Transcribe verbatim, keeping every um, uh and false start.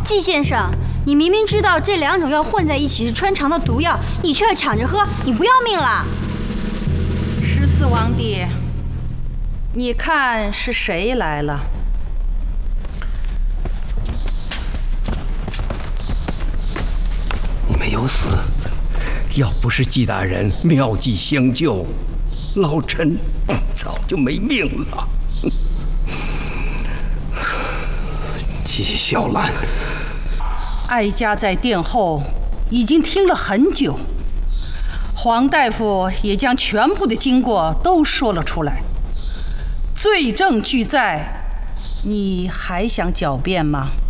季先生，你明明知道这两种药混在一起是穿肠的毒药，你却要抢着喝，你不要命了？ 十四王弟，你看是谁来了？ 你们有死，要不是季大人妙计相救，老臣早就没命了。季小兰， 哀家在殿后已经听了很久，黄大夫也将全部的经过都说了出来，罪证俱在，你还想狡辩吗？